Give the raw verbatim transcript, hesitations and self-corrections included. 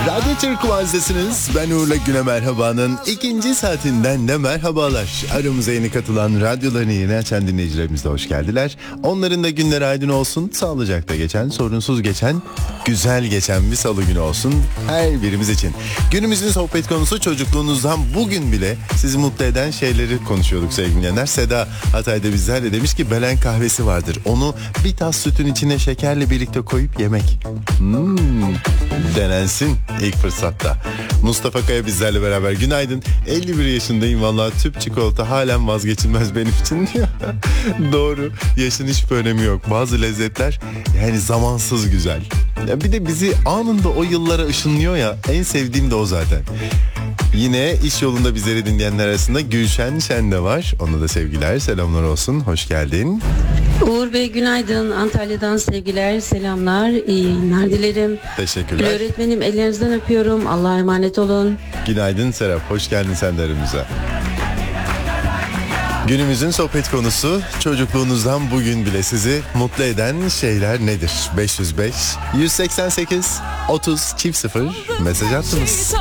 Radyo Türk Kuvazdasınız. Ben Uğur'la Güne Merhaba'nın ikinci saatinden de merhabalar. Aramıza yeni katılan, radyolarını yeni açan dinleyicilerimiz de hoş geldiler. Onların da günleri aydın olsun, sağlıcakla geçen, sorunsuz geçen, güzel geçen bir salı günü olsun her birimiz için. Günümüzün sohbet konusu çocukluğunuzdan bugün bile sizi mutlu eden şeyleri konuşuyorduk sevgili dinleyenler. Seda Hatay'da bizlerle demiş ki Belen kahvesi vardır. Onu bir tas sütün içine şekerle birlikte koyup yemek. Hmm, denensin ilk fırsatta. Mustafa Kaya bizlerle beraber. Günaydın. elli bir yaşındayım vallahi, tüp çikolata halen vazgeçilmez benim için diyor. Doğru. Yaşın hiçbir önemi yok. Bazı lezzetler yani zamansız güzel. Ya bir de bizi anında o yıllara ışınlıyor ya. En sevdiğim de o zaten. Yine iş yolunda bizleri dinleyenler arasında Gülşen Şen de var. Ona da sevgiler, selamlar olsun. Hoş geldin. Uğur Bey günaydın. Antalya'dan sevgiler, selamlar. İyi yayınlar dilerim. Teşekkürler. Öğretmenim, ellerinizden öpüyorum. Allah'a emanet olun. Günaydın Serap. Hoş geldin sen de aramıza. Günümüzün sohbet konusu çocukluğunuzdan bugün bile sizi mutlu eden şeyler nedir? beş yüz beş yüz seksen sekiz otuz çift sıfır mesaj attınız.